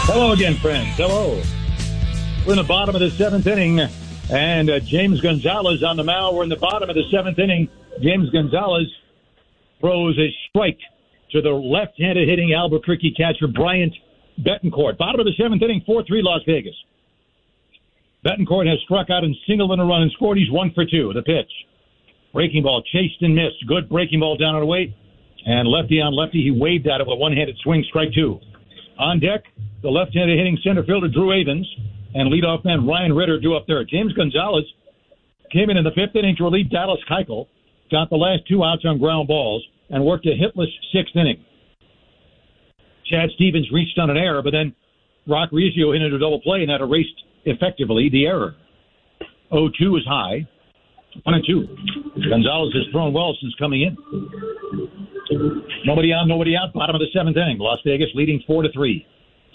Hello again, friends. Hello. We're in the bottom of the seventh inning, and James Gonzalez on the mound. We're in the bottom of the seventh inning. James Gonzalez throws a strike to the left-handed hitting Albuquerque catcher Bryant Betancourt. Bottom of the seventh inning, 4-3 Las Vegas. Betancourt has struck out and singled in a run and scored. He's 1 for 2. The pitch. Breaking ball, chased and missed. Good breaking ball down and away. And lefty on lefty, he waved at it with a one-handed swing, strike 2. On deck, the left-handed hitting center fielder Drew Avens and leadoff man Ryan Ritter do up there. James Gonzalez came in the fifth inning to relieve Dallas Keuchel, got the last 2 outs on ground balls, and worked a hitless sixth inning. Chad Stevens reached on an error, but then Rock Riggio hit into a double play, and that erased effectively the error. 0-2 is high. 1-2. Gonzalez has thrown well since coming in. Nobody on, nobody out. Bottom of the seventh inning. Las Vegas leading 4-3.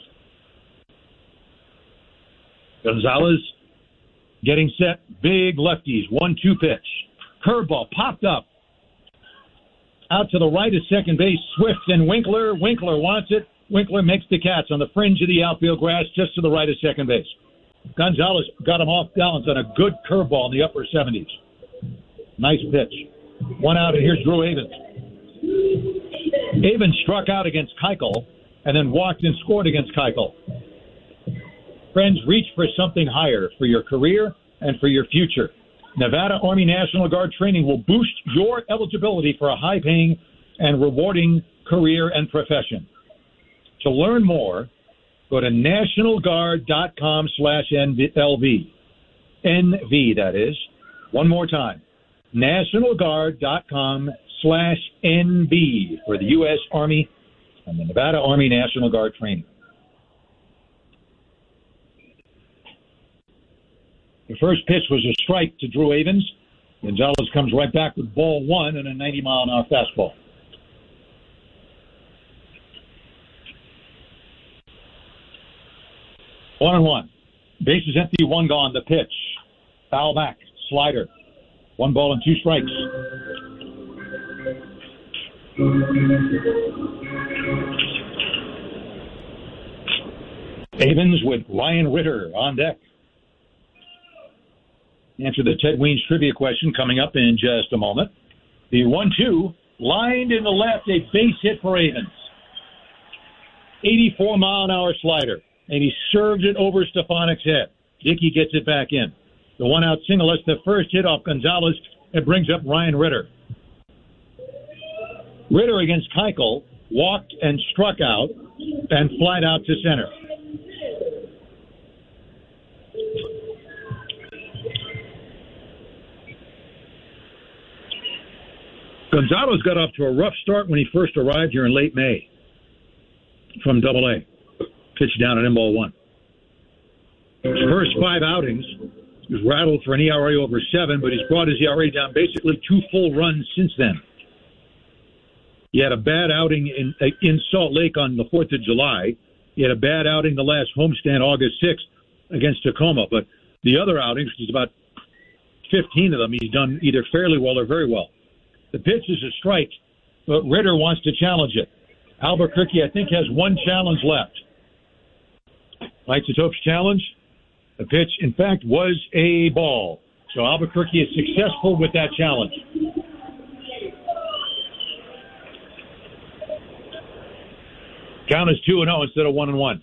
Gonzalez getting set. Big lefties. 1-2 pitch. Curveball popped up. Out to the right of second base. Swift and Winkler. Winkler wants it. Winkler makes the catch on the fringe of the outfield grass just to the right of second base. Gonzalez got him off balance on a good curveball in the upper 70s. Nice pitch. 1 out, and here's Drew Avens. Avens struck out against Keuchel and then walked and scored against Keuchel. Friends, reach for something higher for your career and for your future. Nevada Army National Guard training will boost your eligibility for a high-paying and rewarding career and profession. To learn more, go to nationalguard.com/NV. NV, that is. One more time. nationalguard.com/NV for the U.S. Army and the Nevada Army National Guard training. The first pitch was a strike to Drew Avens. Gonzalez comes right back with ball 1 and a 90-mile-an-hour fastball. One and one. Bases empty, 1 gone. The pitch. Foul back. Slider. 1 ball and 2 strikes. Avens with Ryan Ritter on deck. Answer the Ted Weens trivia question coming up in just a moment. The 1-2 lined in the left, a base hit for Avens. 84-mile-an-hour slider, and he served it over Stefanik's head. Dickey gets it back in. The 1-out single, that's the first hit off Gonzalez. It brings up Ryan Ritter. Ritter against Keuchel walked and struck out and flied out to center. Gonzalez got off to a rough start when he first arrived here in late May from Double-A. Pitched down at ball 1. His first 5 outings, he was rattled for an ERA over 7, but he's brought his ERA down basically 2 full runs since then. He had a bad outing in Salt Lake on the 4th of July. He had a bad outing the last homestand, August 6th, against Tacoma. But the other outings, which is about 15 of them, he's done either fairly well or very well. The pitch is a strike, but Ritter wants to challenge it. Albuquerque, I think, has 1 challenge left. Isotopes challenge. The pitch, in fact, was a ball. So Albuquerque is successful with that challenge. Count is 2-0 instead of 1-1.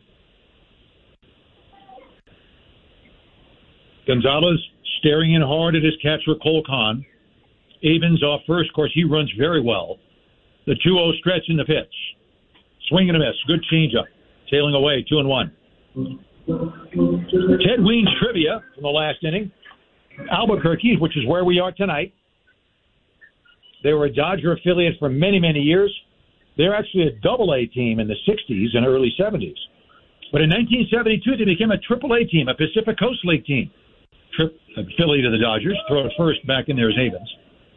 Gonzalez staring in hard at his catcher, Cole Kahn. Avens off first. Of course, he runs very well. The 2-0 stretch in the pitch. Swing and a miss. Good changeup. Tailing away, 2-1. Ted Weens trivia from the last inning. Albuquerque, which is where we are tonight. They were a Dodger affiliate for many, many years. They're actually a Double-A team in the 60s and early 70s. But in 1972, they became a Triple-A team, a Pacific Coast League team. Affiliate of the Dodgers. Throw it first back in there as Avens.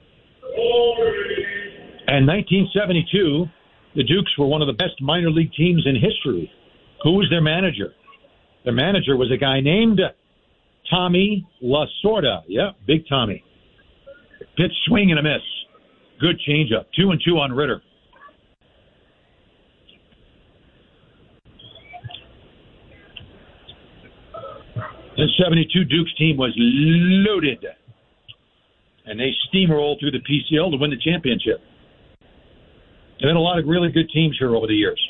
And 1972, the Dukes were one of the best minor league teams in history. Who was their manager? Their manager was a guy named Tommy Lasorda. Yeah, Big Tommy. Pitch, swing, and a miss. Good changeup. 2-2 on Ritter. The 72 Dukes team was loaded, and they steamrolled through the PCL to win the championship. They've had a lot of really good teams here over the years.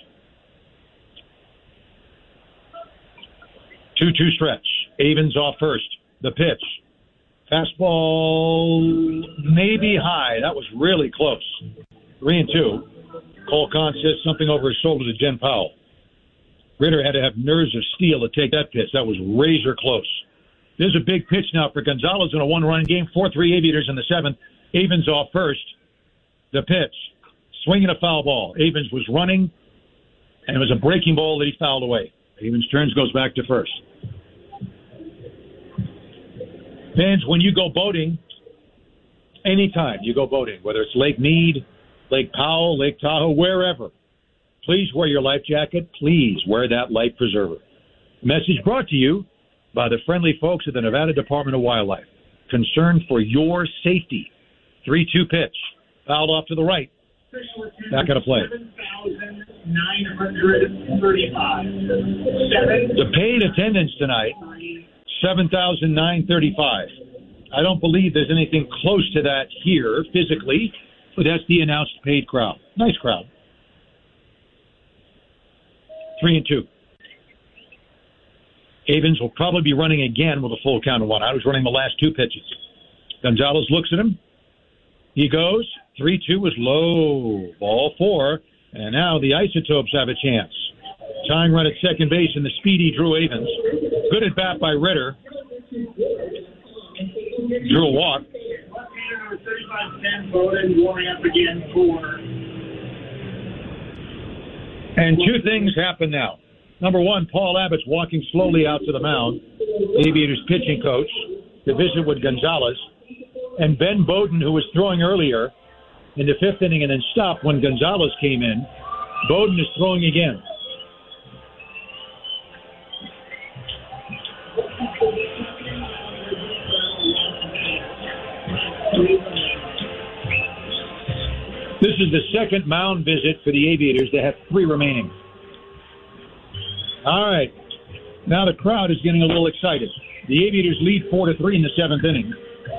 2-2 stretch. Avens off first. The pitch. Fastball maybe high. That was really close. 3-2. Cole Kahn says something over his shoulder to Jen Powell. Ritter had to have nerves of steel to take that pitch. That was razor close. There's a big pitch now for Gonzalez in a one-run game. 4-3 Aviators in the seventh. Avens off first. The pitch. Swinging a foul ball. Avens was running, and it was a breaking ball that he fouled away. Avens turns, goes back to first. Fans, when you go boating, anytime you go boating, whether it's Lake Mead, Lake Powell, Lake Tahoe, wherever, please wear your life jacket. Please wear that life preserver. Message brought to you by the friendly folks at the Nevada Department of Wildlife. Concerned for your safety. 3-2 pitch. Fouled off to the right. Back out of play. 7,935. The paid attendance tonight, 7,935. I don't believe there's anything close to that here physically, but that's the announced paid crowd. Nice crowd. 3-2. Avens will probably be running again with a full count of one. I was running the last two pitches. Gonzalez looks at him. He goes. 3-2 is low. Ball four. And now the Isotopes have a chance. Tying run at second base in the speedy Drew Avens. Good at bat by Ritter. Drew a walk. And two things happen now. Number one, Paul Abbott's walking slowly out to the mound, Aviators pitching coach, to visit with Gonzalez. And Ben Bowden, who was throwing earlier in the fifth inning and then stopped when Gonzalez came in, Bowden is throwing again. This is the second mound visit for the Aviators. They have three remaining. All right. Now the crowd is getting a little excited. The Aviators lead 4-3 in the seventh inning.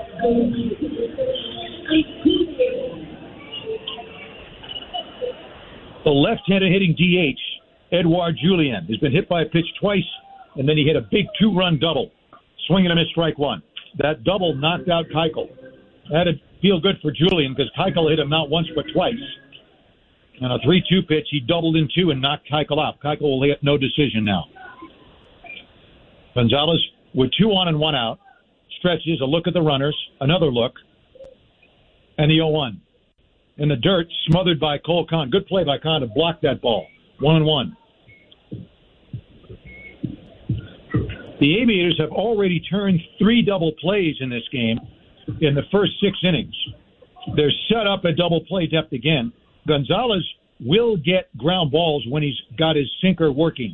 The left-handed hitting DH, Edouard Julien, has been hit by a pitch twice, and then he hit a big two-run double. Swing and a miss, strike one. That double knocked out Keuchel. That'd feel good for Julien because Keuchel hit him not once but twice. On a 3-2 pitch, he doubled in two and knocked Keuchel out. Keuchel will get no decision now. Gonzalez with 2 on and 1 out. Stretches, a look at the runners, another look, and the 0-1. In the dirt, smothered by Cole Kahn. Good play by Kahn to block that ball. 1-1. The Aviators have already turned 3 double plays in this game in the first 6 innings. They're set up at double play depth again. Gonzalez will get ground balls when he's got his sinker working.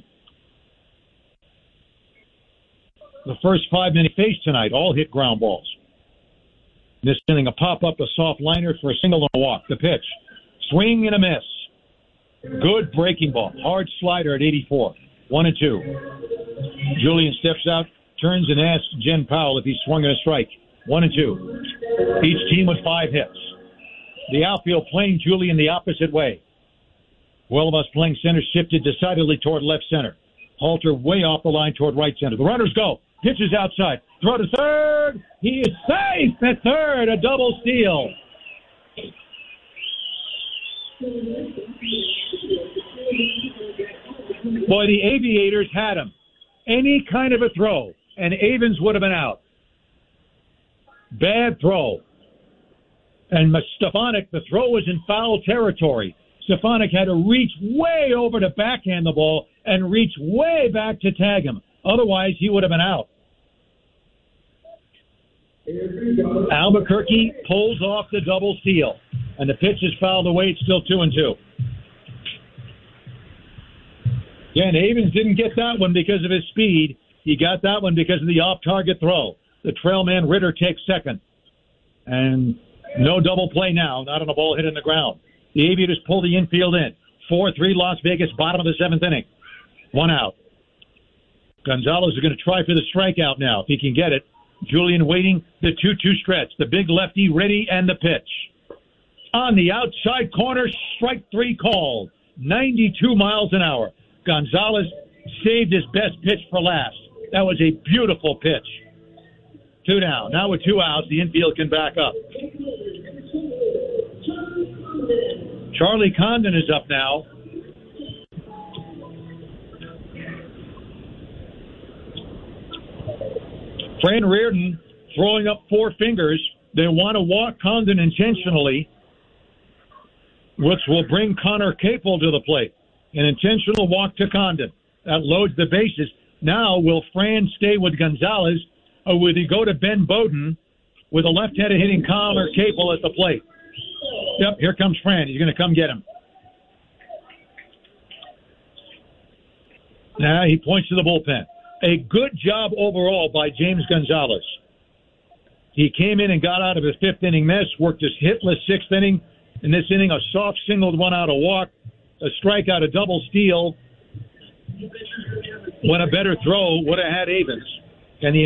The first 5 men he faced tonight all hit ground balls. This inning, a pop-up, a soft liner for a single and a walk. The pitch. Swing and a miss. Good breaking ball. Hard slider at 84. 1-2. Julien steps out, turns and asks Jen Powell if he swung at a strike. 1-2. Each team with 5 hits. The outfield playing Julien the opposite way. Wellemus playing center, shifted decidedly toward left center. Halter way off the line toward right center. The runners go. Pitches outside. Throw to third. He is safe at third. A double steal. Boy, the Aviators had him. Any kind of a throw, and Avens would have been out. Bad throw. And Stefanik, the throw was in foul territory. Stefanik had to reach way over to backhand the ball and reach way back to tag him. Otherwise, he would have been out. Albuquerque pulls off the double steal, and the pitch is fouled away. It's still 2-2. Again, Avens didn't get that one because of his speed. He got that one because of the off-target throw. The trail man, Ritter, takes second. And no double play now, not on a ball hit in the ground. The Aviators pull the infield in. 4-3 Las Vegas, bottom of the 7th inning. 1 out. Gonzalez is going to try for the strikeout now, if he can get it. Julian waiting, the 2-2 stretch. The big lefty ready, and the pitch. On the outside corner, strike 3 called. 92 miles an hour. Gonzalez saved his best pitch for last. That was a beautiful pitch. 2 down. Now with 2 outs, the infield can back up. Charlie Condon is up now. Fran Reardon throwing up 4 fingers. They want to walk Condon intentionally, which will bring Connor Capel to the plate. An intentional walk to Condon. That loads the bases. Now, will Fran stay with Gonzalez, or will he go to Ben Bowden with a left-handed hitting Connor Capel at the plate? Yep, here comes Fran. He's going to come get him. Now he points to the bullpen. A good job overall by James Gonzalez. He came in and got out of his 5th inning mess, worked his hitless 6th inning. In this inning, a soft singled one out, a walk, a strikeout, a double steal. When a better throw would have had Avens. And the